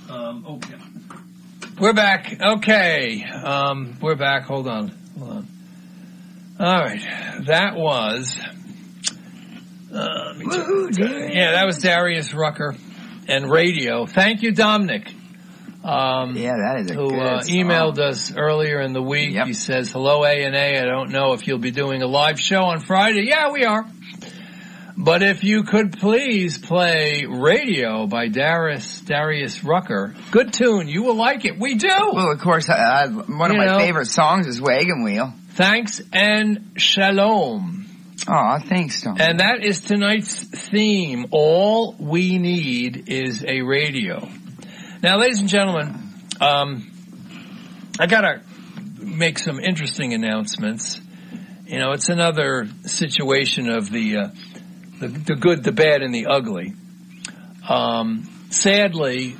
Okay. We're back. Okay. We're back. Hold on. All right. That was... that was Darius Rucker and Radio. Thank you, Dominic. That is a who good song. emailed us earlier in the week. Yep. He says, hello, A&A. I don't know if you'll be doing a live show on Friday. Yeah, we are. But if you could please play Radio by Darius Rucker. Good tune. You will like it. We do. Well, of course, one of my favorite songs is Wagon Wheel. Thanks and shalom. Oh, thanks, Tom. And that is tonight's theme. All we need is a radio. Now, ladies and gentlemen, I got to make some interesting announcements. It's another situation of the good, the bad, and the ugly. Sadly,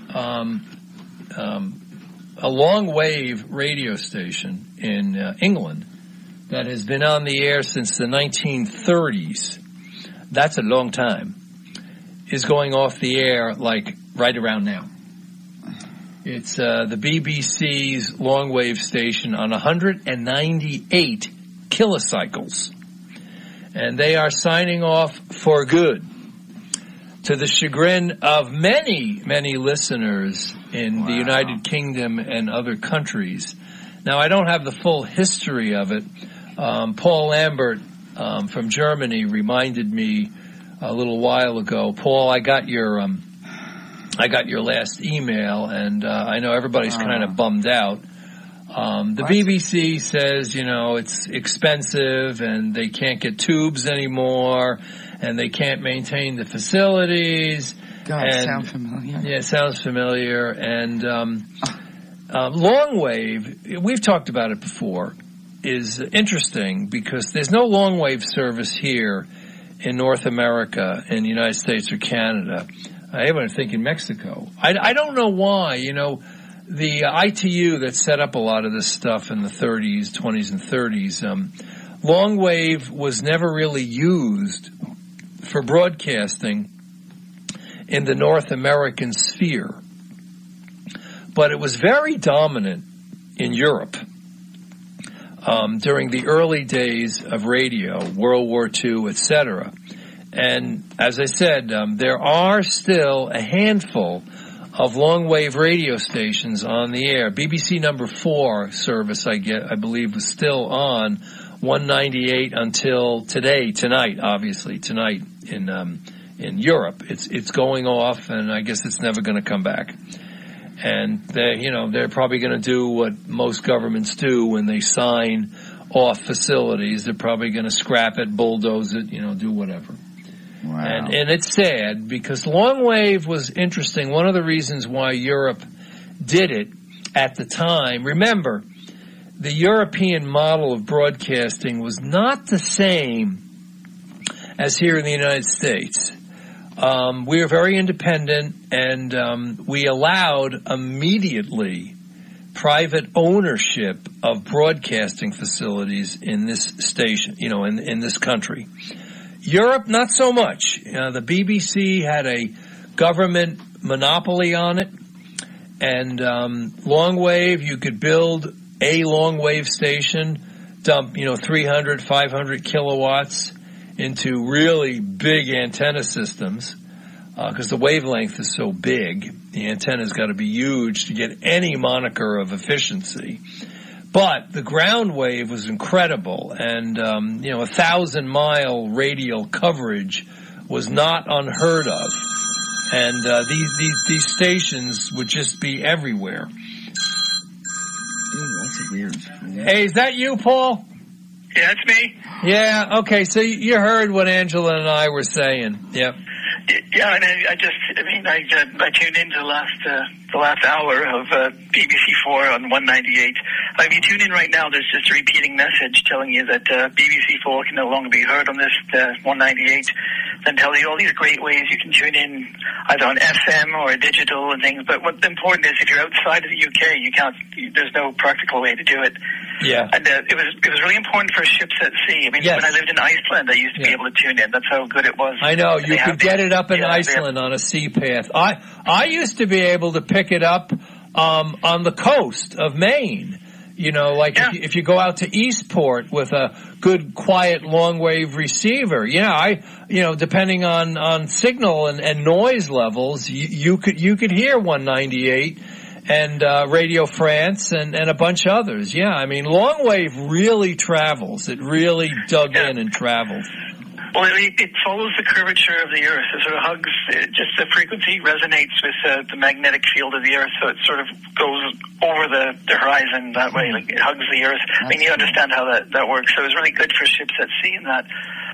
a long-wave radio station in England that has been on the air since the 1930s, that's a long time, is going off the air like right around now. It's the BBC's long-wave station on 198 kilocycles. And they are signing off for good, to the chagrin of many, many listeners in the United Kingdom and other countries. Now, I don't have the full history of it. Paul Lambert from Germany reminded me a little while ago. Paul, I got your last email, and I know everybody's kind of bummed out. The BBC says, it's expensive and they can't get tubes anymore and they can't maintain the facilities. God, it sounds familiar. Yeah, it sounds familiar. And long wave, we've talked about it before, is interesting because there's no long wave service here in North America, in the United States or Canada. I even think in Mexico. I don't know why, the ITU that set up a lot of this stuff in the 30s, 20s, and 30s, long wave was never really used for broadcasting in the North American sphere. But it was very dominant in Europe during the early days of radio, World War II, etc. And as I said, there are still a handful of long-wave radio stations on the air. BBC number 4 service, I believe, was still on 198 until tonight, in Europe. It's going off, and I guess it's never going to come back. And they're probably going to do what most governments do when they sign off facilities. They're probably going to scrap it, bulldoze it, do whatever. Wow. And it's sad because long wave was interesting. One of the reasons why Europe did it at the time, remember, the European model of broadcasting was not the same as here in the United States. We were very independent, and we allowed immediately private ownership of broadcasting facilities in this station, in this country. Europe, not so much. The BBC had a government monopoly on it, and long wave, you could build a long wave station, dump 300, 500 kilowatts into really big antenna systems, because the wavelength is so big. The antenna's got to be huge to get any moniker of efficiency. But the ground wave was incredible, and 1,000-mile radial coverage was not unheard of. And these stations would just be everywhere. Ooh, that's weird. Hey, is that you, Paul? Yeah, it's me. Yeah. Okay. So you heard what Angela and I were saying. Yep. Yeah, and I tuned into the last hour of BBC 4 on 198. If you tune in right now, there's just a repeating message telling you that BBC 4 can no longer be heard on this 198. Then tell you all these great ways you can tune in either on FM or digital and things. But what's important is if you're outside of the UK, you can't. There's no practical way to do it. Yeah. And it was really important for ships at sea. I mean, yes. when I lived in Iceland, I used to be able to tune in. That's how good it was. I know. You could get it up in Iceland on a sea path. I used to be able to pick it up on the coast of Maine. You know, like if you go out to Eastport with a good, quiet, long-wave receiver, depending on signal and noise levels, you could hear 198 and Radio France and a bunch of others. Yeah, I mean, long-wave really travels. It really dug in and traveled. Well, it follows the curvature of the Earth. It sort of hugs, just the frequency resonates with the magnetic field of the Earth, so it sort of goes over the horizon that way, like it hugs the Earth. I mean, you understand how that works. So it was really good for ships at sea in that.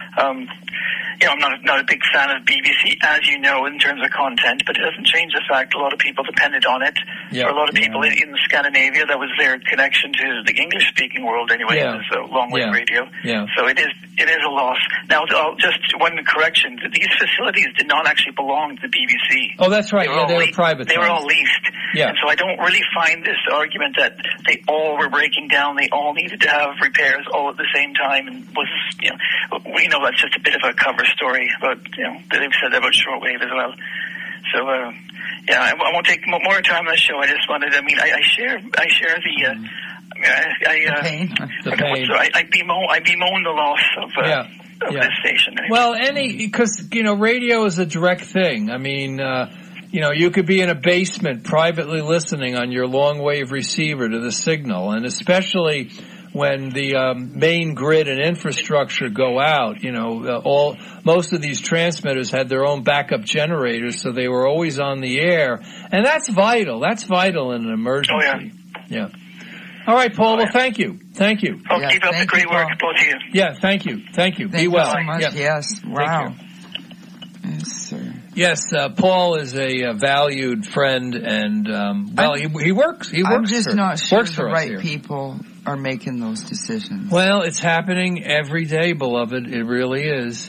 I'm not a big fan of BBC, as you know, in terms of content, but it doesn't change the fact a lot of people depended on it. For a lot of people in Scandinavia, that was their connection to the English-speaking world anyway, was long-wave radio. So it is a loss. Now, just one correction, these facilities did not actually belong to the BBC. Oh, that's right. They were privatized. They were all leased. Yeah. And so I don't really find this argument that they all were breaking down, they all needed to have repairs all at the same time, and we know that's just a bit of a cover story about, they've said that about shortwave as well. So, I won't take more time on the show. I just wanted, I share the pain. I bemoan the loss of this station. Anyway. Well, because, radio is a direct thing. I mean, you could be in a basement privately listening on your long-wave receiver to the signal, and especially when the main grid and infrastructure go out, most of these transmitters had their own backup generators, so they were always on the air, and that's vital. That's vital in an emergency. Yeah. All right, Paul. Well, thank you. Thank you. Oh, keep up the great work, both of you. Yeah, thank you. Thank you. Be well. Thank you so much. Yes. Wow. Yes, sir. Yes, Paul is a valued friend, and he works. I'm just not sure the right people are making those decisions. Well, it's happening every day, beloved. It really is.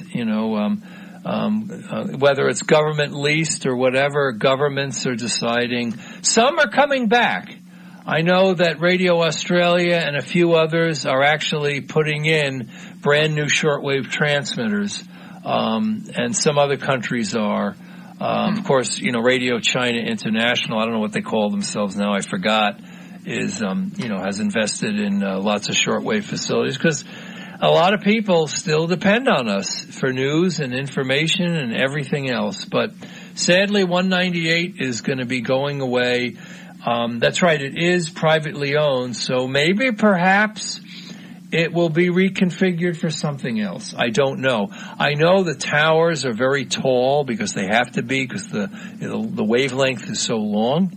Whether it's government leased or whatever, governments are deciding. Some are coming back. I know that Radio Australia and a few others are actually putting in brand new shortwave transmitters. And some other countries are. Of course, Radio China International, I don't know what they call themselves now, I forgot, has invested in lots of shortwave facilities because a lot of people still depend on us for news and information and everything else. But sadly, 198 is going to be going away. That's right, it is privately owned, so maybe perhaps it will be reconfigured for something else. I don't know. I know the towers are very tall because they have to be because the wavelength is so long.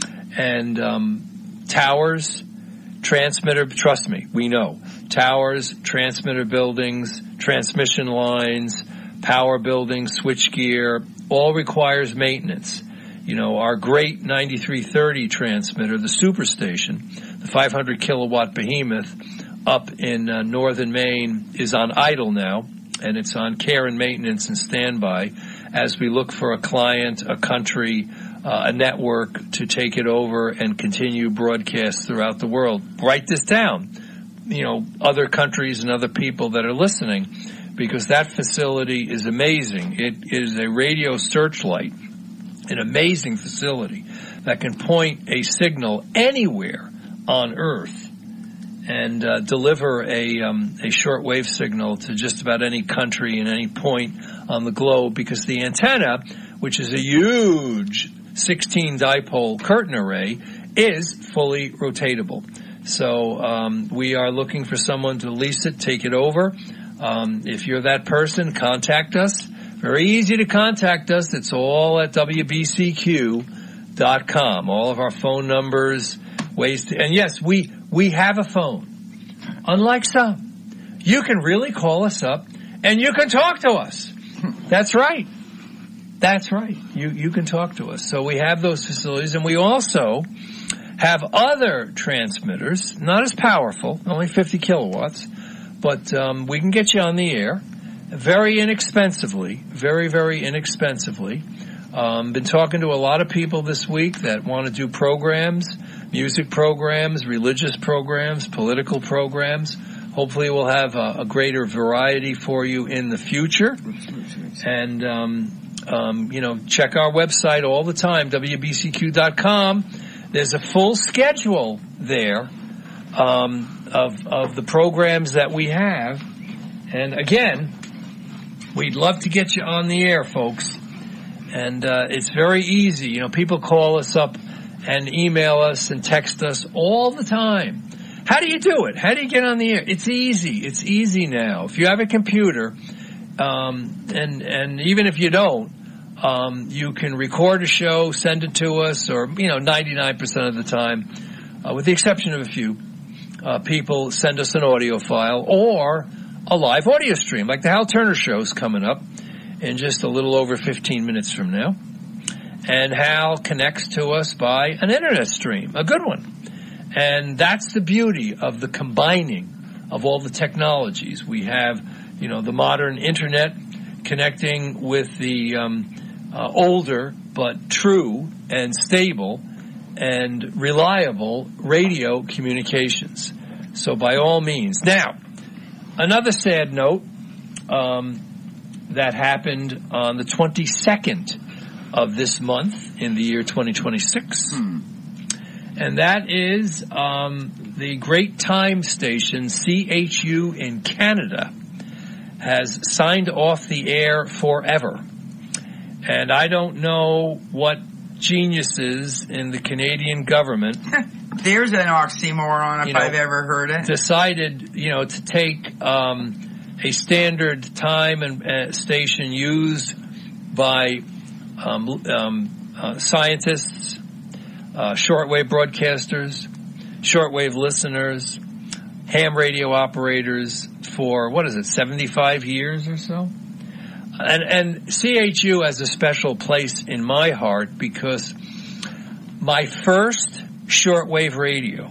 And towers, transmitter, trust me, we know. Towers, transmitter buildings, transmission lines, power buildings, switchgear, all requires maintenance. Our great 9330 transmitter, the Superstation, the 500 kilowatt behemoth, up in northern Maine is on idle now, and it's on care and maintenance and standby as we look for a client, a country, a network to take it over and continue broadcasts throughout the world. Write this down, other countries and other people that are listening, because that facility is amazing. It is a radio searchlight, an amazing facility that can point a signal anywhere on Earth and deliver a shortwave signal to just about any country and any point on the globe, because the antenna, which is a huge 16 dipole curtain array, is fully rotatable. So we are looking for someone to lease it, take it over. If you're that person, contact us. Very easy to contact us. It's all at WBCQ.com. All of our phone numbers, ways to, and yes, we have a phone. Unlike some, you can really call us up and you can talk to us. That's right. That's right. You can talk to us. So we have those facilities, and we also have other transmitters, not as powerful, only 50 kilowatts, but we can get you on the air very inexpensively, very, very inexpensively. Been talking to a lot of people this week that want to do programs music programs, religious programs, political programs. Hopefully we'll have a greater variety for you in the future. And, check our website all the time, WBCQ.com. There's a full schedule there of the programs that we have. And again, we'd love to get you on the air, folks. And it's very easy. People call us up and email us and text us all the time. How do you do it? How do you get on the air? It's easy. It's easy now. If you have a computer, and even if you don't, you can record a show, send it to us, or 99% of the time, with the exception of a few people, send us an audio file or a live audio stream, like the Hal Turner Show's coming up in just a little over 15 minutes from now. And Hal connects to us by an internet stream, a good one. And that's the beauty of the combining of all the technologies. We have, the modern internet connecting with the older but true and stable and reliable radio communications. So by all means. Now, another sad note that happened on the 22nd of this month in the year 2026. And that is the great time station CHU in Canada has signed off the air forever. And I don't know what geniuses in the Canadian government there's an oxymoron if I've ever heard it. Decided, to take a standard time and station used by scientists, shortwave broadcasters, shortwave listeners, ham radio operators for 75 years or so? And CHU has a special place in my heart because my first shortwave radio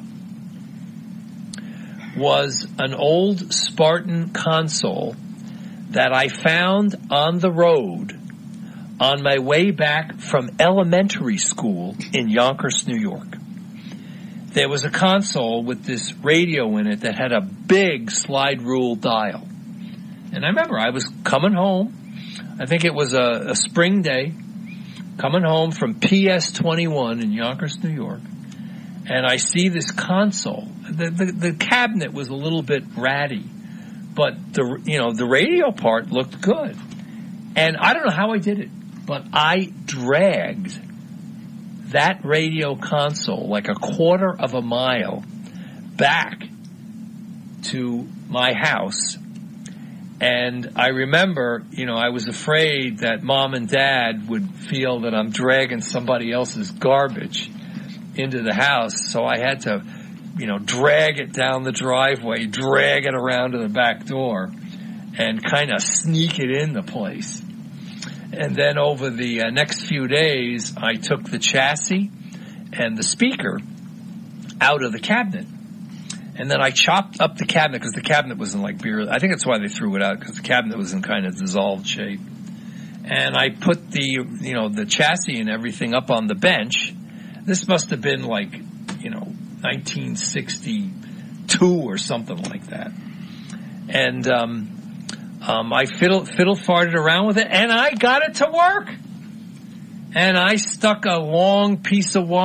was an old Spartan console that I found on the road on my way back from elementary school in Yonkers, New York. There was a console with this radio in it that had a big slide rule dial. And I remember I was coming home. I think it was a spring day, coming home from PS 21 in Yonkers, New York. And I see this console. The cabinet was a little bit ratty, but the radio part looked good. And I don't know how I did it, but I dragged that radio console like a quarter of a mile back to my house. And I remember, I was afraid that Mom and Dad would feel that I'm dragging somebody else's garbage into the house. So I had to, drag it down the driveway, drag it around to the back door, and kind of sneak it in the place. And then over the next few days, I took the chassis and the speaker out of the cabinet. And then I chopped up the cabinet because the cabinet was in like beer. I think that's why they threw it out, because the cabinet was in kind of dissolved shape. And I put the chassis and everything up on the bench. This must have been like, 1962 or something like that. And I fiddle farted around with it, and I got it to work. And I stuck a long piece of wire